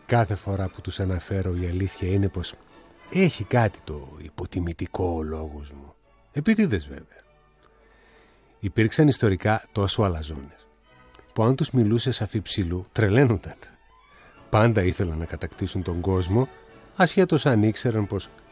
Κάθε φορά που τους αναφέρω η αλήθεια είναι πως έχει κάτι το υποτιμητικό ο λόγος μου. Επίτηδες βέβαια. Υπήρξαν ιστορικά τόσο αλαζόνες που αν τους μιλούσες αφιψηλού τρελαίνονταν. Πάντα ήθελαν να κατακτήσουν τον κόσμο, ασχέτως αν ήξεραν πως